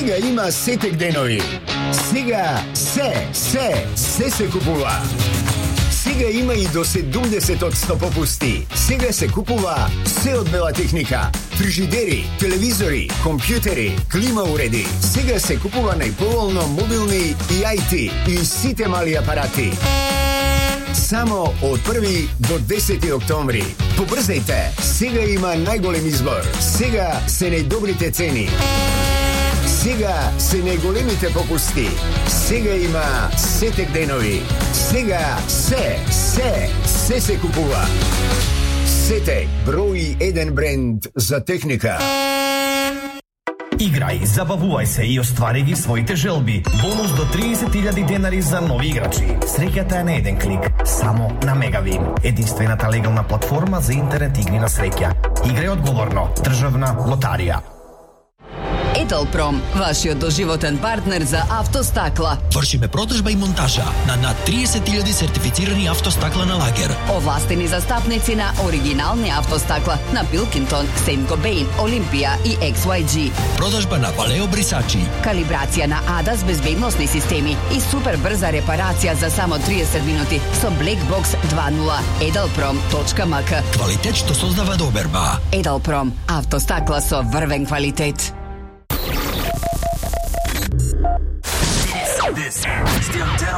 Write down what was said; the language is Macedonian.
Сега има сетек денови. Сега се купува. Сега има и до 70% попусти. Сега се купува се од бела техника. Фрижидери, телевизори, компјутери, клима уреди. Сега се купува најповолно мобилни и IT и сите мали апарати. Само од 1 до 10 октомври. Побрзајте, сега има најголем избор. Сега се најдобрите цени. Сега се најголемите попусти. Сега има сетек денови. Сега се купува. Сетек, број 1 бренд за техника. Играј, забавувај се и оствари ги своите желби. Бонус до 30.000 денари за нови играчи. Среќата е на еден клик, само на Мегавин. Единствената легална платформа за интернет игри на среќа. Играј одговорно. Државна лотарија. Еталпром, вашиот доживотен партнер за автостакла. Вршиме продажба и монтажа на над 30.000 сертифицирани автостакла на лагер. Овластени застапници на оригинални автостакла на Пилкинтон, Сейнт Кобейн, Олимпија и XYG. Продажба на Валео брисачи. Калибрација на ADAS безбедносни системи и супер брза репарација за само 30 минути со Blackbox 2.0. Edelprom.mk. Квалитет што создава доверба. Edelprom, автостакла со врвен квалитет. This is the Undown